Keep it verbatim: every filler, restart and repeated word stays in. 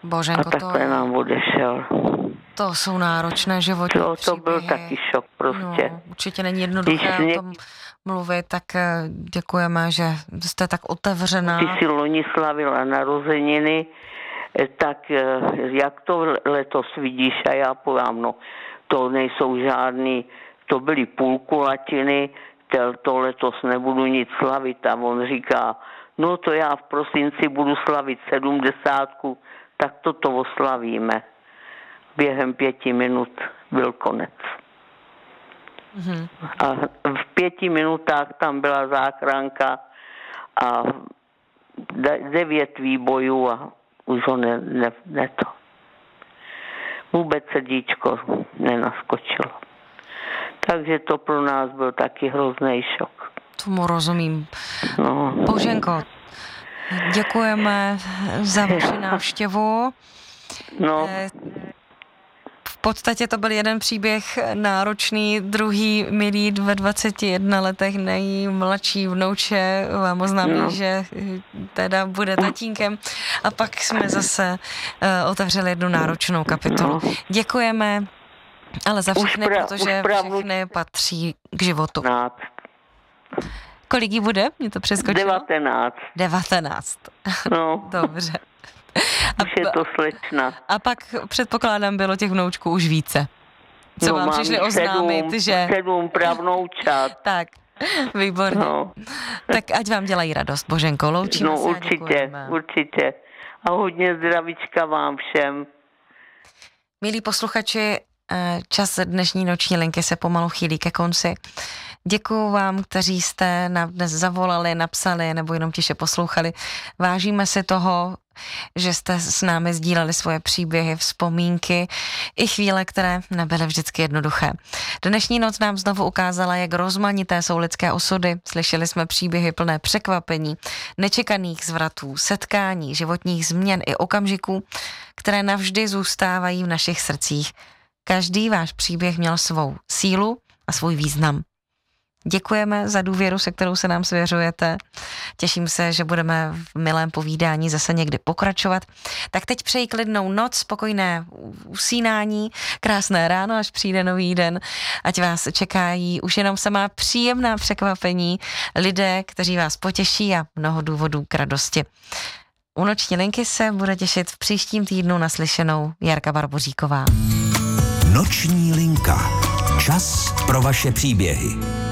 Boženko, a takhle to, nám odešel. To jsou náročné životní To, to příběhy. byl taky šok prostě. No, určitě není jednoduché Když o tom mluvit, tak děkujeme, že jste tak otevřená. Ty si loni slavila narozeniny, tak jak to letos vidíš? A já povím, no to nejsou žádný, to byly půlkulatiny, to letos nebudu nic slavit. A on říká, no to já v prosinci budu slavit sedmdesátku, tak toto oslavíme. Během pěti minut byl konec. Mm-hmm. A v pěti minutách tam byla záchranka a devět výbojů a už ho ne, ne, ne to. Vůbec srdíčko nenaskočilo. Takže to pro nás byl taky hrozný šok. Tomu rozumím. No. Boženko, děkujeme za vaši návštěvu. No. V podstatě to byl jeden příběh náročný, druhý milý ve dvaceti jedné letech nejmladší vnouče vám oznámí, no. že teda bude tatínkem a pak jsme zase uh, otevřeli jednu náročnou kapitolu. No. Děkujeme, ale za všechny, pra, protože všechny patří k životu. Náct. Kolik jí bude? Mě to přeskočilo? Devatenáct. Devatenáct. No. Dobře. Už je to slečna. A pak předpokládám, bylo těch vnoučků už více. Co no, vám přišli oznámit, sedm, že... Sedm pravnoučat. Tak, výborně. No. Tak ať vám dělají radost, Boženko, loučíme no, se určitě, a děkujeme. určitě. A hodně zdravíčka vám všem. Milí posluchači, čas dnešní noční linky se pomalu chýlí ke konci. Děkuju vám, kteří jste nám dnes zavolali, napsali nebo jenom tiše poslouchali. Vážíme si toho, že jste s námi sdíleli svoje příběhy, vzpomínky i chvíle, které nebyly vždycky jednoduché. Dnešní noc nám znovu ukázala, jak rozmanité jsou lidské osudy. Slyšeli jsme příběhy plné překvapení, nečekaných zvratů, setkání, životních změn i okamžiků, které navždy zůstávají v našich srdcích. Každý váš příběh měl svou sílu a svůj význam. Děkujeme za důvěru, se kterou se nám svěřujete. Těším se, že budeme v milém povídání zase někdy pokračovat. Tak teď přeji klidnou noc, spokojné usínání, krásné ráno, až přijde nový den. Ať vás čekají už jenom samá příjemná překvapení, lidé, kteří vás potěší a mnoho důvodů k radosti. U noční linky se bude těšit v příštím týdnu naslyšenou Jarka Barboříková. Noční linka. Čas pro vaše příběhy.